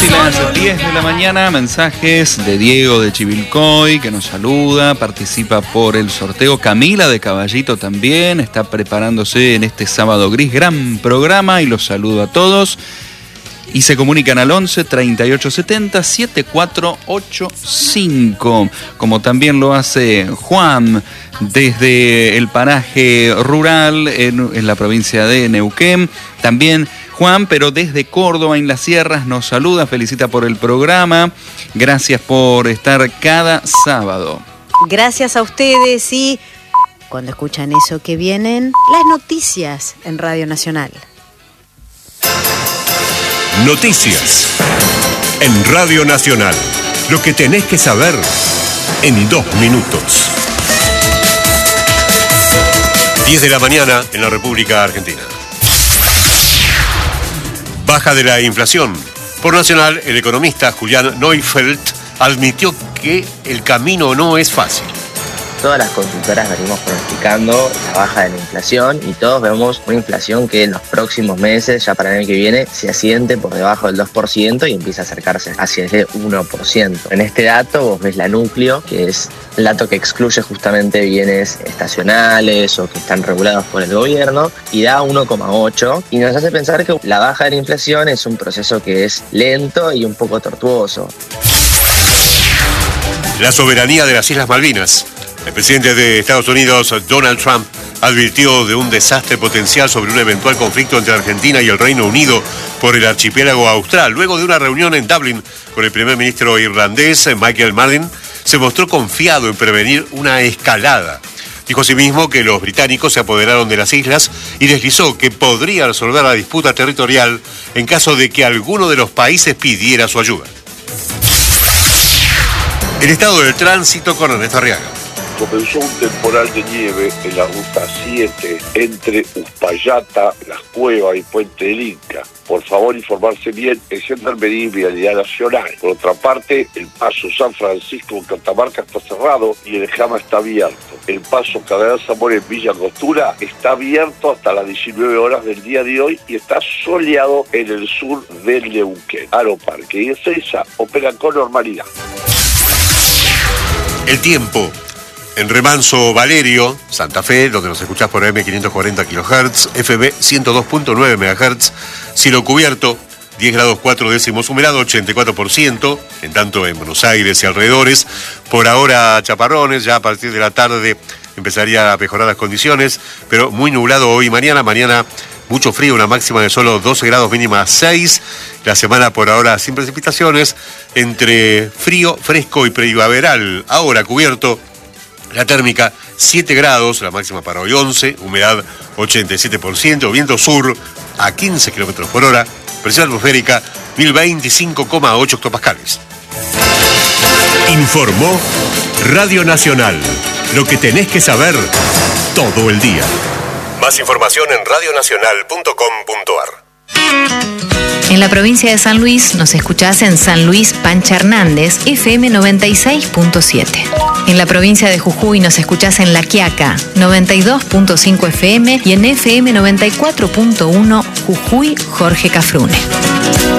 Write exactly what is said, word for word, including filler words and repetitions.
y las diez de la mañana, mensajes de Diego de Chivilcoy, que nos saluda, participa por el sorteo. Camila de Caballito también está preparándose en este sábado gris, gran programa, y los saludo a todos. Y se comunican al once, treinta y ocho setenta, setenta y cuatro ochenta y cinco, como también lo hace Juan desde el paraje rural en, en la provincia de Neuquén. También Juan, pero desde Córdoba, en las sierras, nos saluda, felicita por el programa. Gracias por estar cada sábado. Gracias a ustedes, y cuando escuchan eso que vienen, las noticias en Radio Nacional. Noticias en Radio Nacional. Lo que tenés que saber en dos minutos. diez de la mañana en la República Argentina. Baja de la inflación. Por Nacional, el economista Julián Neufeld admitió que el camino no es fácil. Todas las consultoras venimos pronosticando la baja de la inflación y todos vemos una inflación que en los próximos meses, ya para el año que viene, se asiente por debajo del dos por ciento y empieza a acercarse hacia ese uno por ciento. En este dato vos ves la núcleo, que es el dato que excluye justamente bienes estacionales o que están regulados por el gobierno, y da uno coma ocho, y nos hace pensar que la baja de la inflación es un proceso que es lento y un poco tortuoso. La soberanía de las Islas Malvinas. El presidente de Estados Unidos, Donald Trump, advirtió de un desastre potencial sobre un eventual conflicto entre Argentina y el Reino Unido por el archipiélago austral. Luego de una reunión en Dublín con el primer ministro irlandés, Michael Martin, se mostró confiado en prevenir una escalada. Dijo asimismo que los británicos se apoderaron de las islas y deslizó que podría resolver la disputa territorial en caso de que alguno de los países pidiera su ayuda. El estado del tránsito con Ernesto Arriaga. Comenzó un temporal de nieve en la ruta siete entre Uspallata, Las Cuevas y Puente del Inca. Por favor, informarse bien en Gendarmería y Vialidad Nacional. Por otra parte, el paso San Francisco en Catamarca está cerrado y el Jama está abierto. El paso Cardenal Zamora en Villa Angostura está abierto hasta las diecinueve horas del día de hoy y está soleado en el sur del Neuquén. Aeroparque y Ezeiza operan con normalidad. El tiempo. En Remanso Valerio, Santa Fe, donde nos escuchás por A M quinientos cuarenta kilohertz, F B ciento dos punto nueve megahertz, cielo cubierto, diez grados cuatro décimos, humedad ochenta y cuatro por ciento, en tanto en Buenos Aires y alrededores, por ahora chaparrones, ya a partir de la tarde empezaría a mejorar las condiciones, pero muy nublado hoy y mañana, mañana mucho frío, una máxima de solo doce grados, mínima seis, la semana por ahora sin precipitaciones, entre frío, fresco y primaveral, ahora cubierto. La térmica siete grados, la máxima para hoy once, humedad ochenta y siete por ciento, viento sur a quince kilómetros por hora, presión atmosférica mil veinticinco coma ocho hectopascales. Informó Radio Nacional, lo que tenés que saber todo el día. Más información en radio nacional punto com punto a r. En la provincia de San Luis nos escuchás en San Luis Pancha Hernández, F M noventa y seis punto siete. En la provincia de Jujuy nos escuchás en La Quiaca, noventa y dos punto cinco F M, y en F M noventa y cuatro punto uno Jujuy Jorge Cafrune.